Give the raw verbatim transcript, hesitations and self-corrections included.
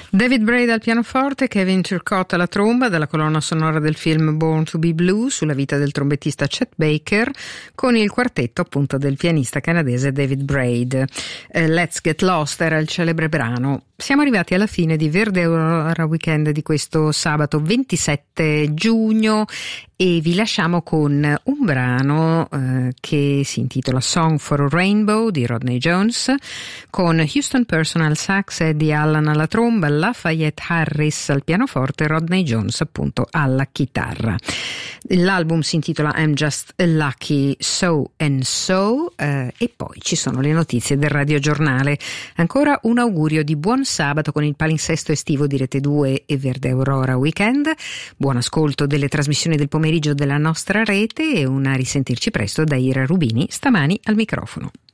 David Braid al pianoforte, Kevin Turcotte alla tromba, dalla colonna sonora del film Born to be Blue sulla vita del trombettista Chet Baker, con il quartetto appunto del pianista canadese David Braid. Eh, Let's Get Lost era il celebre brano. Siamo arrivati alla fine di Verde Aurora Weekend di questo sabato ventisette giugno e vi lasciamo con un brano eh, che si intitola Song for a Rainbow di Rodney Jones, con Houston Personal Sax, Eddie Allen alla tromba, Lafayette Harris al pianoforte e Rodney Jones appunto alla chitarra. L'album si intitola I'm Just a Lucky So and So eh, e poi ci sono le notizie del radiogiornale. Ancora un augurio di buon sabato con il palinsesto estivo di Rete due e Verde Aurora Weekend. Buon ascolto delle trasmissioni del pomeriggio della nostra rete e una risentirci presto da Ira Rubini, stamani al microfono.